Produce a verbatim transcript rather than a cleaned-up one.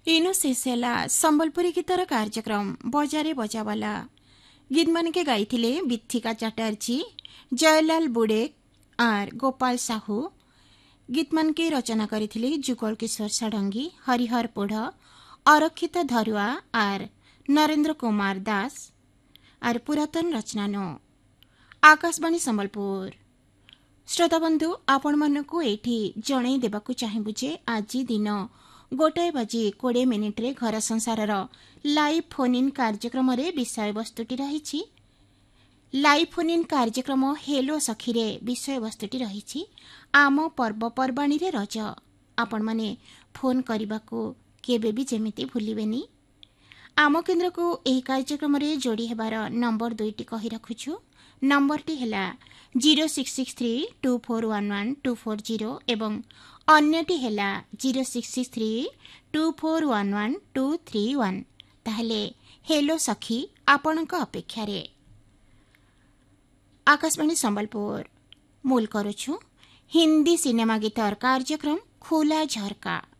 इनु शेषेला संबलपुरी गीतर कार्यक्रम बजारे बजावाला गीत मन के गाइथिले बिथिका चटर्जी, जयलाल बुडे आर गोपाल साहू। गीत मन के रचना करिथिले जुगल किशोर षडंगी, हरिहर पोढ़, अरक्षित धरुआ आर नरेंद्र कुमार दास आर पुरातन रचना नो आकाशवाणी संबलपुर। श्रोताबंधु आपण मानकु एठी जणै देबाकु चाहिबु जे आजि दिन गोटाए बाजी कोड़े मिनिट्रे घर संसारर लाइव फोन इन कार्यक्रम रे विषय वस्तुटी रही। लाइव फोन इन कार्यक्रम हेलो सखी रे विषय वस्तुटी रही आम पर्वपर्वाणी रे रज। आपण माने फोन करबाकू केबे भी जेमिति भूलिबेनी। आम केन्द्र को एही कार्यक्रम रे जोड़ी हेबार नंबर दुईटी कही रखुछु। नंबरटी हेला zero six six three to four one one two four zero एवं अन्यटी हेला zero six six three to four one one two three one. ताहले हेलो सखी आपणक अपेक्षा रे। आकाशवाणी संबलपुर मूल करुछु हिंदी सिनेमा गीतर कार्यक्रम खुला झरका।